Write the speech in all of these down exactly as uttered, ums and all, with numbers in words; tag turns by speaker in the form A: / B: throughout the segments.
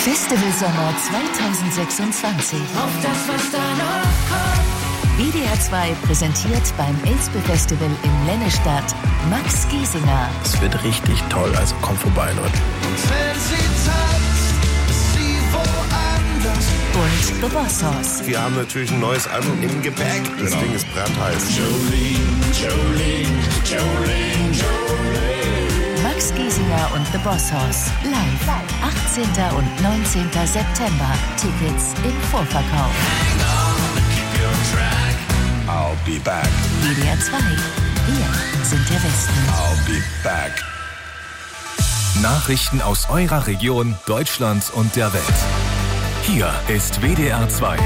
A: Festivalsommer zweitausendsechsundzwanzig.
B: Auf das, was da noch kommt.
A: W D R zwei präsentiert beim Elspe-Festival in Lennestadt Max Giesinger.
C: Es wird richtig toll, also kommt vorbei, Leute.
B: Und wenn sie tanzt, ist sie woanders.
A: Und The Boss Hoss.
C: Wir haben natürlich ein neues Album im Gepäck. Das
D: Genau.
C: Ding ist brandheiß.
D: Jolene, Jolene, Jolene, Jolene.
A: Max Giesinger und The Boss Hoss. Live. achtzehnten und neunzehnten September. Tickets im Vorverkauf.
D: Hang on, keep your track.
C: I'll be back.
A: W D R zwei. Wir sind der Westen.
C: I'll be back.
E: Nachrichten aus eurer Region, Deutschland und der Welt. Hier ist W D R zwei.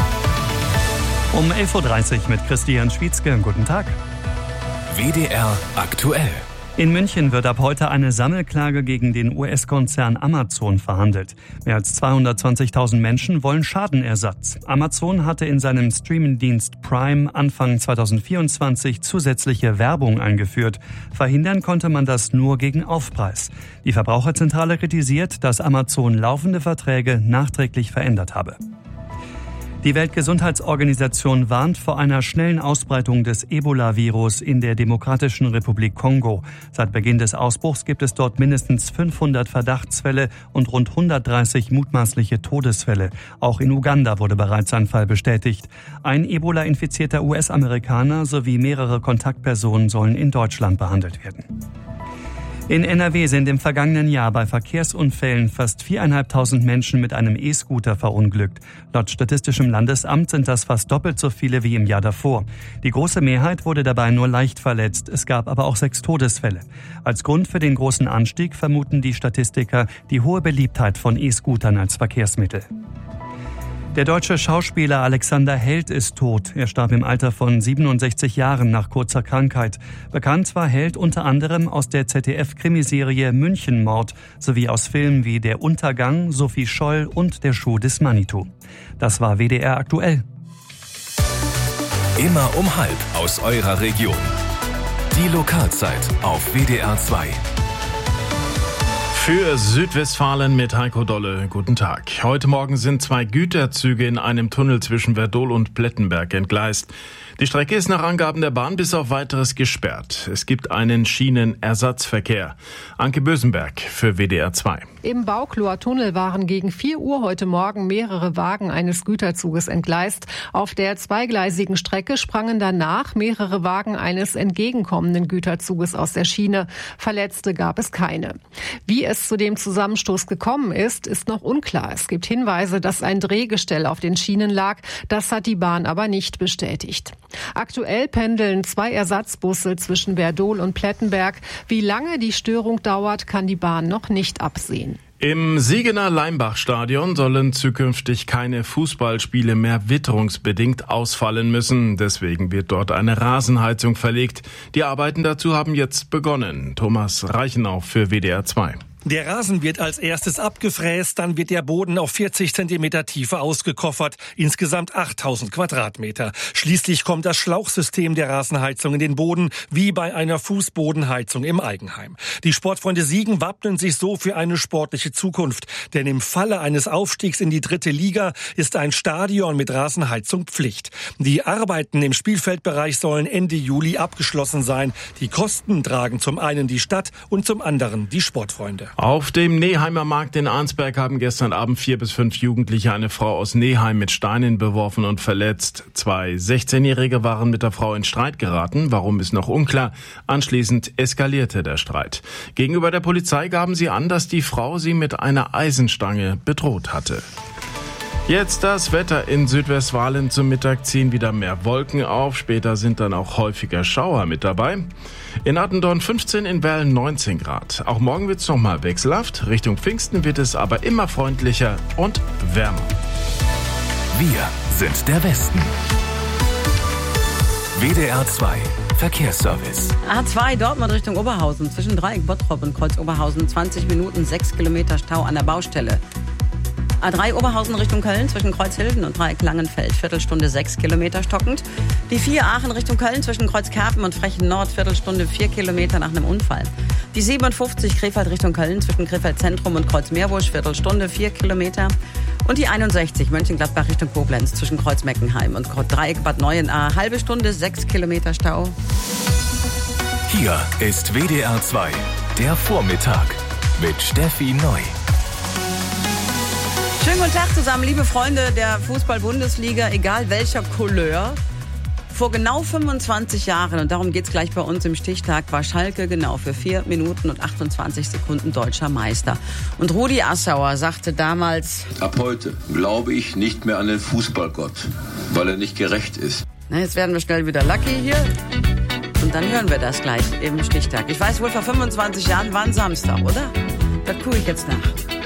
F: Um elf Uhr dreißig mit Christian Schwietzke. Guten Tag.
E: W D R aktuell.
F: In München wird ab heute eine Sammelklage gegen den U S-Konzern Amazon verhandelt. Mehr als zweihundertzwanzigtausend Menschen wollen Schadenersatz. Amazon hatte in seinem Streamingdienst Prime Anfang zweitausendvierundzwanzig zusätzliche Werbung eingeführt. Verhindern konnte man das nur gegen Aufpreis. Die Verbraucherzentrale kritisiert, dass Amazon laufende Verträge nachträglich verändert habe. Die Weltgesundheitsorganisation warnt vor einer schnellen Ausbreitung des Ebola-Virus in der Demokratischen Republik Kongo. Seit Beginn des Ausbruchs gibt es dort mindestens fünfhundert Verdachtsfälle und rund hundertdreißig mutmaßliche Todesfälle. Auch in Uganda wurde bereits ein Fall bestätigt. Ein Ebola-infizierter U S-Amerikaner sowie mehrere Kontaktpersonen sollen in Deutschland behandelt werden. In N R W sind im vergangenen Jahr bei Verkehrsunfällen fast viertausendfünfhundert Menschen mit einem E-Scooter verunglückt. Laut Statistischem Landesamt sind das fast doppelt so viele wie im Jahr davor. Die große Mehrheit wurde dabei nur leicht verletzt. Es gab aber auch sechs Todesfälle. Als Grund für den großen Anstieg vermuten die Statistiker die hohe Beliebtheit von E-Scootern als Verkehrsmittel. Der deutsche Schauspieler Alexander Held ist tot. Er starb im Alter von siebenundsechzig Jahren nach kurzer Krankheit. Bekannt war Held unter anderem aus der Z D F-Krimiserie Münchenmord sowie aus Filmen wie Der Untergang, Sophie Scholl und Der Schuh des Manitou. Das war W D R aktuell.
E: Immer um halb aus eurer Region. Die Lokalzeit auf W D R zwei.
G: Für Südwestfalen mit Heiko Dolle. Guten Tag. Heute Morgen sind zwei Güterzüge in einem Tunnel zwischen Werdohl und Plettenberg entgleist. Die Strecke ist nach Angaben der Bahn bis auf Weiteres gesperrt. Es gibt einen Schienenersatzverkehr. Anke Bösenberg für W D R zwei.
H: Im Baukloer Tunnel waren gegen vier Uhr heute Morgen mehrere Wagen eines Güterzuges entgleist. Auf der zweigleisigen Strecke sprangen danach mehrere Wagen eines entgegenkommenden Güterzuges aus der Schiene. Verletzte gab es keine. Wie es zu dem Zusammenstoß gekommen ist, ist noch unklar. Es gibt Hinweise, dass ein Drehgestell auf den Schienen lag. Das hat die Bahn aber nicht bestätigt. Aktuell pendeln zwei Ersatzbusse zwischen Werdohl und Plettenberg. Wie lange die Störung dauert, kann die Bahn noch nicht absehen.
G: Im Siegener Leimbach-Stadion sollen zukünftig keine Fußballspiele mehr witterungsbedingt ausfallen müssen. Deswegen wird dort eine Rasenheizung verlegt. Die Arbeiten dazu haben jetzt begonnen. Thomas Reichenau für W D R zwei.
I: Der Rasen wird als erstes abgefräst, dann wird der Boden auf vierzig Zentimeter Tiefe ausgekoffert, insgesamt achttausend Quadratmeter. Schließlich kommt das Schlauchsystem der Rasenheizung in den Boden, wie bei einer Fußbodenheizung im Eigenheim. Die Sportfreunde Siegen wappnen sich so für eine sportliche Zukunft, denn im Falle eines Aufstiegs in die dritte Liga ist ein Stadion mit Rasenheizung Pflicht. Die Arbeiten im Spielfeldbereich sollen Ende Juli abgeschlossen sein. Die Kosten tragen zum einen die Stadt und zum anderen die Sportfreunde.
G: Auf dem Neheimer Markt in Arnsberg haben gestern Abend vier bis fünf Jugendliche eine Frau aus Neheim mit Steinen beworfen und verletzt. Zwei sechzehnjährige waren mit der Frau in Streit geraten. Warum ist noch unklar. Anschließend eskalierte der Streit. Gegenüber der Polizei gaben sie an, dass die Frau sie mit einer Eisenstange bedroht hatte. Jetzt das Wetter in Südwestfalen. Zum Mittag ziehen wieder mehr Wolken auf. Später sind dann auch häufiger Schauer mit dabei. In Attendorn fünfzehn, in Werlen neunzehn Grad. Auch morgen wird es nochmal wechselhaft. Richtung Pfingsten wird es aber immer freundlicher und wärmer.
E: Wir sind der Westen. W D R zwei Verkehrsservice.
J: A zwei Dortmund Richtung Oberhausen. Zwischen Dreieck Bottrop und Kreuz Oberhausen. zwanzig Minuten, sechs Kilometer Stau an der Baustelle. A drei Oberhausen Richtung Köln zwischen Kreuzhilden und Dreieck-Langenfeld, Viertelstunde sechs Kilometer stockend. Die vier Aachen Richtung Köln zwischen Kreuzkerpen und Frechen Nord, Viertelstunde vier Kilometer nach einem Unfall. Die siebenundfünfzig Krefeld Richtung Köln zwischen Krefeld Zentrum und Kreuzmeerbusch, Viertelstunde vier Kilometer. Und die einundsechzig Mönchengladbach Richtung Koblenz zwischen Kreuzmeckenheim und Dreieck Bad Neuenahr, halbe Stunde sechs Kilometer Stau.
E: Hier ist W D R zwei, der Vormittag mit Steffi Neu.
J: Schönen guten Tag zusammen, liebe Freunde der Fußball-Bundesliga, egal welcher Couleur. Vor genau fünfundzwanzig Jahren, und darum geht's gleich bei uns im Stichtag, war Schalke genau für vier Minuten und achtundzwanzig Sekunden deutscher Meister. Und Rudi Assauer sagte damals:
K: Ab heute glaube ich nicht mehr an den Fußballgott, weil er nicht gerecht ist.
J: Na, jetzt werden wir schnell wieder lucky hier. Und dann hören wir das gleich im Stichtag. Ich weiß wohl, vor fünfundzwanzig Jahren war ein Samstag, oder? Das tue ich jetzt nach.